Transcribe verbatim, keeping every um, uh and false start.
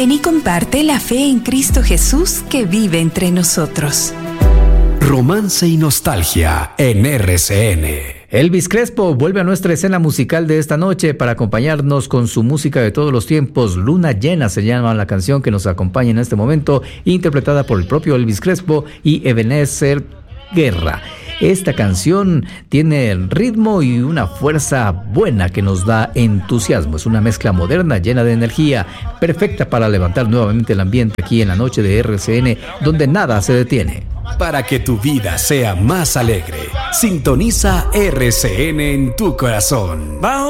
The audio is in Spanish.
Ven y comparte la fe en Cristo Jesús que vive entre nosotros. Romance y nostalgia en R C N. Elvis Crespo vuelve a nuestra escena musical de esta noche para acompañarnos con su música de todos los tiempos. Luna Llena se llama la canción que nos acompaña en este momento, interpretada por el propio Elvis Crespo y Ebenezer Guerra. Esta canción tiene ritmo y una fuerza buena que nos da entusiasmo. Es una mezcla moderna, llena de energía, perfecta para levantar nuevamente el ambiente aquí en la noche de R C N, donde nada se detiene. Para que tu vida sea más alegre, sintoniza R C N en tu corazón. Bajo